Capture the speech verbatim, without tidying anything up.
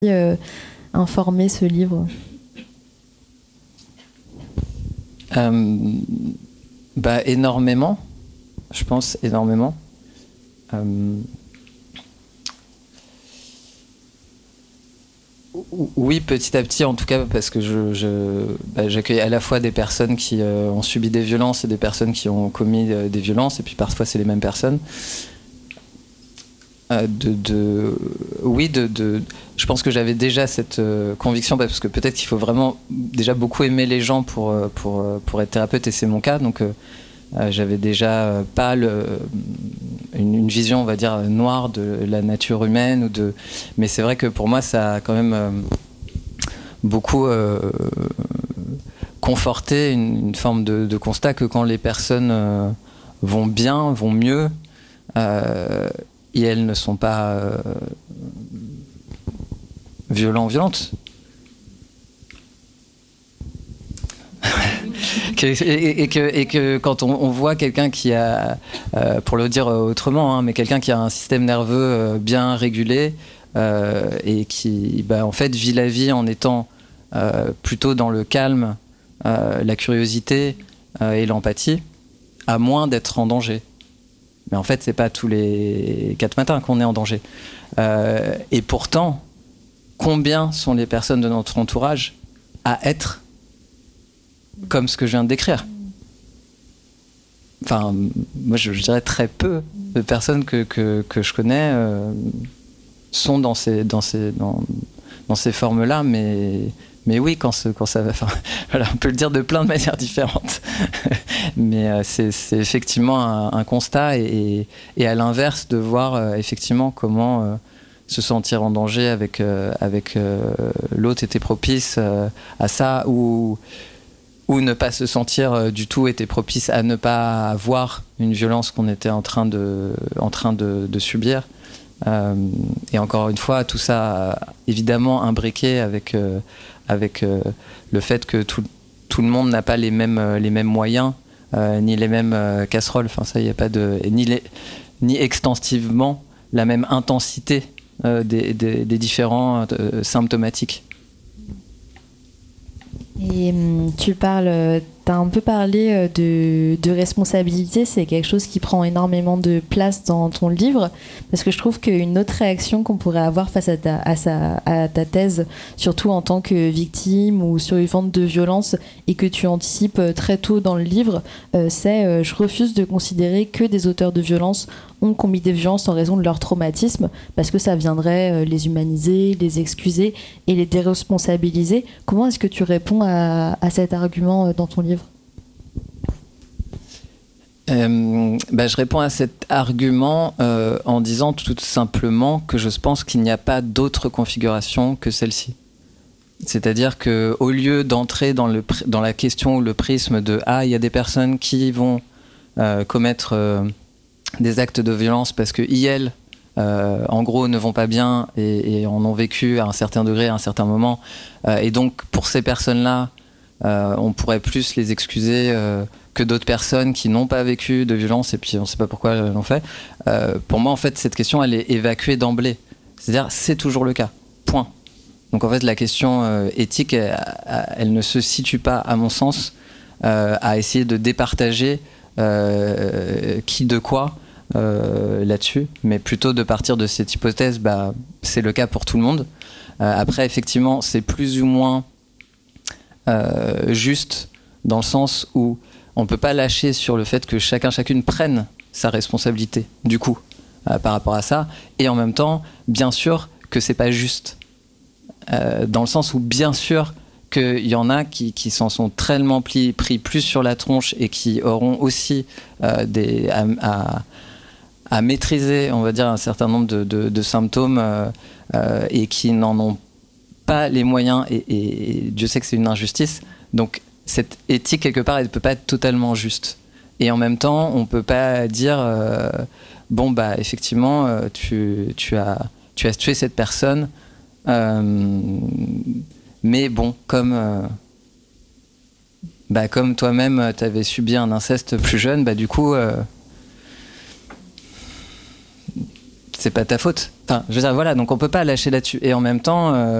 euh, informé ce livre? euh, bah, Énormément, je pense, énormément. Euh, Oui, petit à petit, en tout cas, parce que je, je, bah, j'accueille à la fois des personnes qui euh, ont subi des violences et des personnes qui ont commis euh, des violences, et puis parfois c'est les mêmes personnes. Euh, de, de, oui, de, de, je pense que j'avais déjà cette euh, conviction, parce que peut-être qu'il faut vraiment déjà beaucoup aimer les gens pour, pour, pour être thérapeute, et c'est mon cas, donc euh, euh, j'avais déjà euh, pas le, une, une vision, on va dire, noire de la nature humaine, ou de, mais c'est vrai que pour moi, ça a quand même euh, beaucoup euh, conforté une, une forme de, de constat que quand les personnes euh, vont bien, vont mieux, euh, et elles ne sont pas euh, violents, violentes. que, et, et, que, et que quand on, on voit quelqu'un qui a, euh, pour le dire autrement, hein, mais quelqu'un qui a un système nerveux euh, bien régulé euh, et qui, bah, en fait, vit la vie en étant euh, plutôt dans le calme, euh, la curiosité euh, et l'empathie, à moins d'être en danger. Mais en fait, c'est pas tous les quatre matins qu'on est en danger. Euh, et pourtant, combien sont les personnes de notre entourage à être comme ce que je viens de décrire? Enfin, moi, je, je dirais très peu de personnes que, que, que je connais euh, sont dans ces, dans ces, dans, dans ces formes-là, mais... Mais oui, quand, ce, quand ça va... Enfin, voilà, on peut le dire de plein de manières différentes. Mais euh, c'est, c'est effectivement un, un constat. Et, et à l'inverse, de voir euh, effectivement comment euh, se sentir en danger avec, euh, avec euh, l'autre était propice euh, à ça, ou, ou ne pas se sentir euh, du tout était propice à ne pas avoir une violence qu'on était en train de, en train de, de subir. Euh, et encore une fois, tout ça évidemment imbriqué avec... Euh, avec euh, le fait que tout, tout le monde n'a pas les mêmes, les mêmes moyens, euh, ni les mêmes euh, casseroles, enfin ça, il n'y a pas de... Ni, les, ni extensivement la même intensité euh, des, des, des différents euh, symptomatiques. Et tu parles, tu as un peu parlé de, de responsabilité, c'est quelque chose qui prend énormément de place dans ton livre, parce que je trouve qu'une autre réaction qu'on pourrait avoir face à ta, à sa, à ta thèse, surtout en tant que victime ou survivante de violence, et que tu anticipes très tôt dans le livre, euh, c'est euh, je refuse de considérer que des auteurs de violence ont commis des violences en raison de leur traumatisme, parce que ça viendrait les humaniser, les excuser et les déresponsabiliser. Comment est-ce que tu réponds à, à cet argument dans ton livre ? euh, bah, Je réponds à cet argument euh, en disant tout simplement que je pense qu'il n'y a pas d'autre configuration que celle-ci. C'est-à-dire qu'au lieu d'entrer dans, le, dans la question ou le prisme de « Ah, il y a des personnes qui vont euh, commettre... Euh, des actes de violence parce que I L, euh, en gros, ne vont pas bien et, et en ont vécu à un certain degré, à un certain moment. Euh, et donc, pour ces personnes-là, euh, on pourrait plus les excuser euh, que d'autres personnes qui n'ont pas vécu de violence et puis on ne sait pas pourquoi elles l'ont fait. Euh, pour moi, en fait, cette question, elle est évacuée d'emblée. C'est-à-dire, c'est toujours le cas. Point. Donc, en fait, la question euh, éthique, elle, elle ne se situe pas, à mon sens, euh, à essayer de départager Euh, qui de quoi euh, là-dessus, mais plutôt de partir de cette hypothèse, bah, c'est le cas pour tout le monde. Euh, après, effectivement, c'est plus ou moins euh, juste dans le sens où on ne peut pas lâcher sur le fait que chacun, chacune prenne sa responsabilité, du coup, euh, par rapport à ça, et en même temps, bien sûr que c'est pas juste. Euh, dans le sens où, bien sûr, qu'il y en a qui, qui s'en sont tellement pris, pris plus sur la tronche et qui auront aussi euh, des, à, à, à maîtriser, on va dire, un certain nombre de, de, de symptômes euh, euh, et qui n'en ont pas les moyens. Et, et, et Dieu sait que c'est une injustice. Donc, cette éthique, quelque part, elle ne peut pas être totalement juste. Et en même temps, on ne peut pas dire euh, bon, bah, effectivement, euh, tu, tu, as, tu as tué cette personne. Euh, Mais bon, comme, euh, bah, comme toi-même, tu avais subi un inceste plus jeune, bah, du coup, euh, c'est pas ta faute. Enfin, je veux dire, voilà, donc on peut pas lâcher là-dessus. Et en même temps, euh,